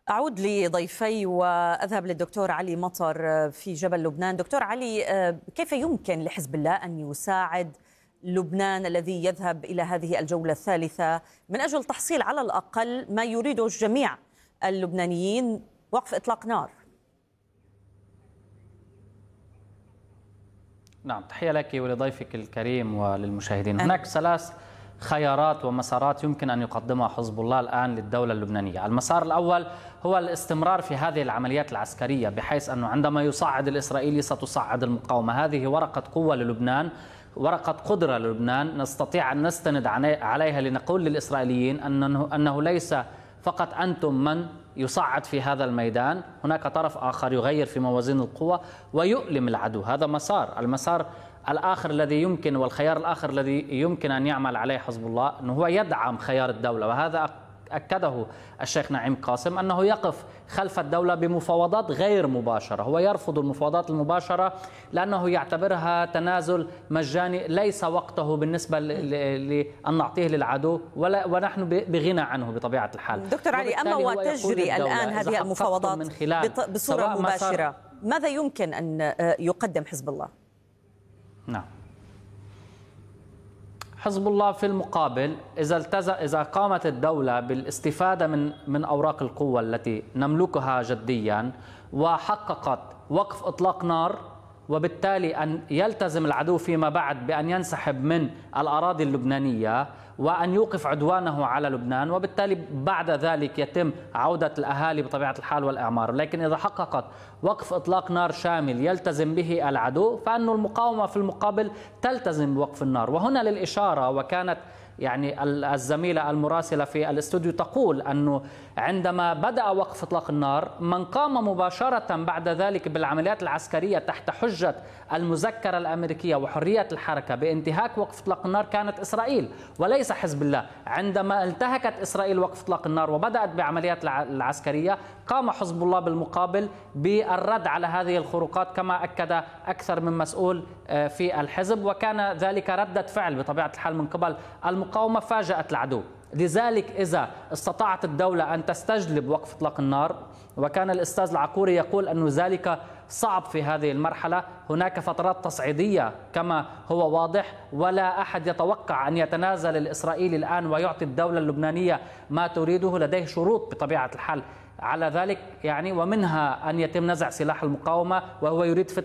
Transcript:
أعود لضيفي وأذهب للدكتور علي مطر في جبل لبنان. دكتور علي، كيف يمكن لحزب الله أن يساعد لبنان الذي يذهب إلى هذه الجولة الثالثة من أجل تحصيل على الأقل ما يريده جميع اللبنانيين، وقف إطلاق نار؟ نعم، تحية لك ولضيفك الكريم وللمشاهدين. هناك ثلاث خيارات ومسارات يمكن أن يقدمها حزب الله الآن للدولة اللبنانية. المسار الأول هو الاستمرار في هذه العمليات العسكرية، بحيث أنه عندما يصعد الإسرائيلي ستصعد المقاومة. هذه ورقة قوة للبنان، ورقة قدرة للبنان نستطيع أن نستند عليها لنقول للإسرائيليين أنه ليس فقط أنتم من يصعد في هذا الميدان، هناك طرف آخر يغير في موازين القوة ويؤلم العدو. هذا مسار. المسار الآخر الذي يمكن، والخيار الآخر الذي يمكن أن يعمل عليه حزب الله، أنه هو يدعم خيار الدولة، وهذا أكده الشيخ نعيم قاسم، أنه يقف خلف الدولة بمفاوضات غير مباشرة. هو يرفض المفاوضات المباشرة لأنه يعتبرها تنازل مجاني ليس وقته بالنسبة لأن نعطيه للعدو، ونحن بغنى عنه بطبيعة الحال. دكتور علي، أما وتجري الآن هذه المفاوضات بصورة مباشرة، ماذا يمكن أن يقدم حزب الله؟ نعم، حزب الله في المقابل إذا قامت الدولة بالاستفادة من أوراق القوة التي نملكها جديا، وحققت وقف إطلاق نار، وبالتالي أن يلتزم العدو فيما بعد بأن ينسحب من الأراضي اللبنانية وأن يوقف عدوانه على لبنان، وبالتالي بعد ذلك يتم عودة الأهالي بطبيعة الحال والإعمار. لكن إذا حققت وقف إطلاق نار شامل يلتزم به العدو، فإن المقاومة في المقابل تلتزم بوقف النار. وهنا للإشارة، وكانت يعني الزميلة المراسلة في الاستوديو تقول أنه عندما بدأ وقف إطلاق النار، من قام مباشرة بعد ذلك بالعمليات العسكرية تحت حجة المذكرة الأمريكية وحرية الحركة بانتهاك وقف إطلاق النار كانت إسرائيل وليس حزب الله. عندما انتهكت إسرائيل وقف إطلاق النار وبدأت بعمليات العسكرية، قام حزب الله بالمقابل بالرد على هذه الخروقات، كما أكد أكثر من مسؤول في الحزب، وكان ذلك ردة فعل بطبيعة الحال من قبل المقاومة فاجأت العدو. لذلك إذا استطاعت الدولة أن تستجلب وقف إطلاق النار، وكان الأستاذ العقوري يقول أن ذلك صعب في هذه المرحلة، هناك فترات تصعيدية كما هو واضح، ولا أحد يتوقع أن يتنازل الإسرائيلي الآن ويعطي الدولة اللبنانية ما تريده. لديه شروط بطبيعة الحال على ذلك، يعني ومنها أن يتم نزع سلاح المقاومة، وهو يريد